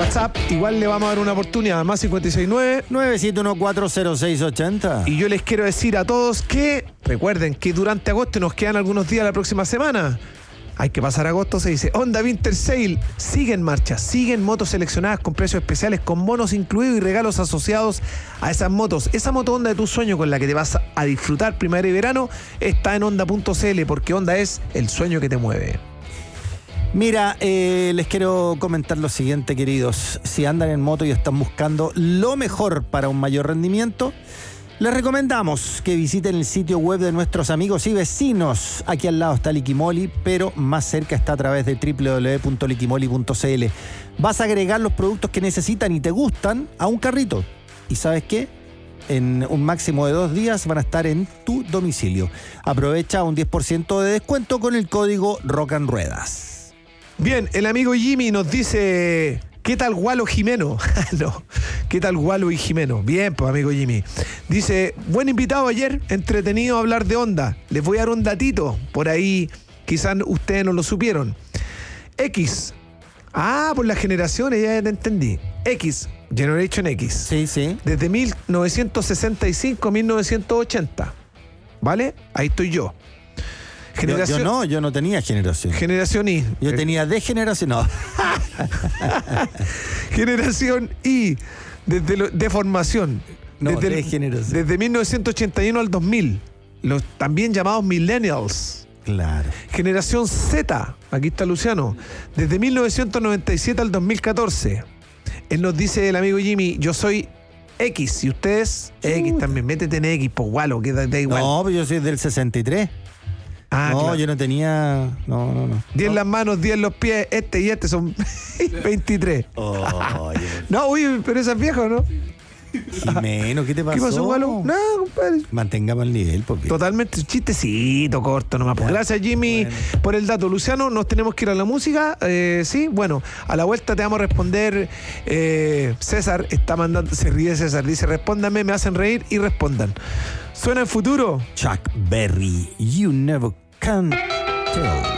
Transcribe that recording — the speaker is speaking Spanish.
WhatsApp. Igual le vamos a dar una oportunidad. Más 569 971-40680. Y yo les quiero decir a todos que recuerden que durante agosto nos quedan algunos días la próxima semana. Hay que pasar agosto, se dice. Honda Winter Sale sigue en marcha. Siguen motos seleccionadas con precios especiales, con bonos incluidos y regalos asociados a esas motos. Esa moto Honda de tu sueño con la que te vas a disfrutar primavera y verano está en Honda.cl, porque Honda es el sueño que te mueve. Mira, les quiero comentar lo siguiente, queridos. Si andan en moto y están buscando lo mejor para un mayor rendimiento, les recomendamos que visiten el sitio web de nuestros amigos y vecinos. Aquí al lado está Liquimoli, pero más cerca está a través de www.liquimoli.cl. Vas a agregar los productos que necesitan y te gustan a un carrito. ¿Y sabes qué? En un máximo de 2 días van a estar en tu domicilio. Aprovecha un 10% de descuento con el código Rock and Ruedas. Bien, el amigo Jimmy nos dice... ¿Qué tal Gualo Jimeno? No, ¿qué tal Gualo y Jimeno? Bien, pues amigo Jimmy. Dice, buen invitado ayer, entretenido hablar de Honda. Les voy a dar un datito, por ahí quizás ustedes no lo supieron. X. Por las generaciones, ya te entendí. X, Generation X. Sí, sí. Desde 1965 a 1980. ¿Vale? Ahí estoy yo. Yo no tenía generación. Generación Y. Yo tenía degeneración. No. Generación Y. De formación. No, de generación. Desde 1981 al 2000. Los también llamados millennials. Claro. Generación Z. Aquí está Luciano. Desde 1997 al 2014. Él nos dice, el amigo Jimmy, yo soy X. Y ustedes, X también. Métete en X, pues gualo, que da igual. No, pero yo soy del 63. No, claro. Yo no tenía... No. 10 en las manos, 10 en los pies, y este son 23. No, uy, pero esa es vieja, ¿no? Jimeno, ¿qué te pasó? ¿Qué pasó, Gualo? No, compadre. Mantengamos el nivel, porque... Totalmente, chistecito corto nomás. Pues gracias, Jimmy, por el dato. Luciano, nos tenemos que ir a la música. Sí, bueno, a la vuelta te vamos a responder. César está mandando, se ríe César, dice, respóndame, me hacen reír y respondan. Suena el futuro. Chuck Berry, You Never Can Tell.